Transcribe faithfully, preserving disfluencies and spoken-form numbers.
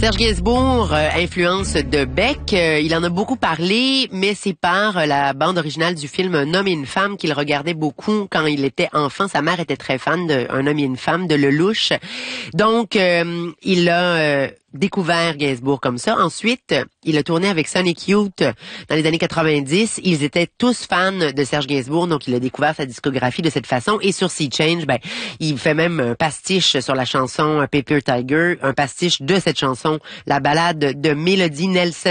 Serge Gainsbourg, euh, influence de Beck, euh, il en a beaucoup parlé, mais c'est par euh, la bande originale du film Un homme et une femme qu'il regardait beaucoup quand il était enfant. Sa mère était très fan de Un homme et une femme de Lelouch. Donc, euh, il a euh, découvert Gainsbourg comme ça. Ensuite, il a tourné avec Sonic Youth dans les années quatre-vingt-dix. Ils étaient tous fans de Serge Gainsbourg, donc il a découvert sa discographie de cette façon. Et sur Sea Change, ben, il fait même un pastiche sur la chanson Paper Tiger, un pastiche de cette chanson, la ballade de Melody Nelson.